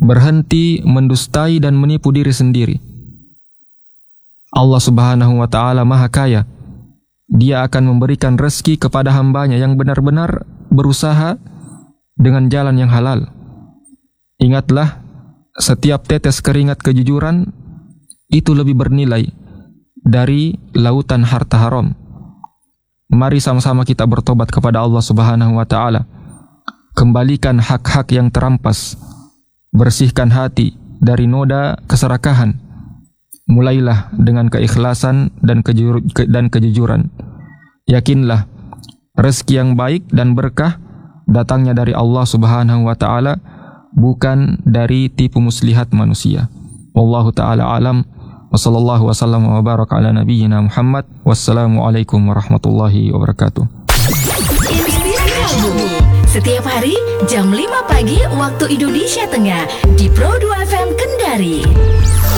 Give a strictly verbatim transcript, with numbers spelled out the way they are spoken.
berhenti mendustai dan menipu diri sendiri. Allah Subhanahu wa Ta'ala Maha Kaya. Dia akan memberikan rezeki kepada hambanya yang benar-benar berusaha dengan jalan yang halal. Ingatlah, setiap tetes keringat kejujuran itu lebih bernilai dari lautan harta haram. Mari sama-sama kita bertobat kepada Allah Subhanahu wa Ta'ala. Kembalikan hak-hak yang terampas. Bersihkan hati dari noda keserakahan. Mulailah dengan keikhlasan dan, kejur, ke, dan kejujuran. Yakinlah, rezeki yang baik dan berkah datangnya dari Allah Subhanahu wa Ta'ala, bukan dari tipu muslihat manusia. Wallahu ta'ala alam. Wa sallallahu wasallam wa baraka ala nabiyyina Muhammad. Wassalamualaikum warahmatullahi wabarakatuh. Setiap hari jam lima pagi waktu Indonesia Tengah di Pro dua F M Kendari.